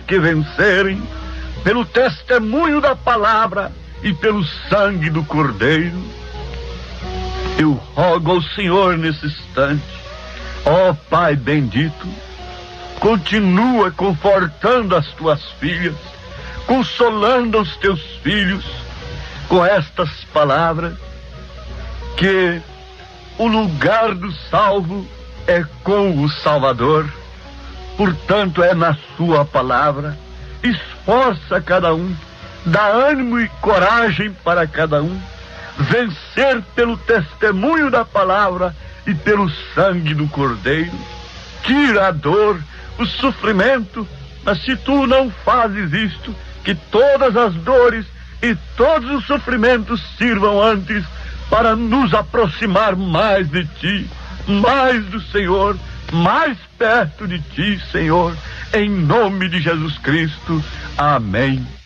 que vencerem, pelo testemunho da palavra e pelo sangue do Cordeiro. Eu rogo ao Senhor nesse instante, ó Pai bendito, continua confortando as tuas filhas, consolando os teus filhos com estas palavras, que o lugar do salvo é com o Salvador, portanto é na sua palavra. Esforça cada um, dá ânimo e coragem para cada um, vencer pelo testemunho da palavra e pelo sangue do Cordeiro. Tira a dor, o sofrimento, mas se tu não fazes isto, que todas as dores e todos os sofrimentos sirvam antes para nos aproximar mais de ti, mais do Senhor, mais perto de ti, Senhor, em nome de Jesus Cristo. Amém.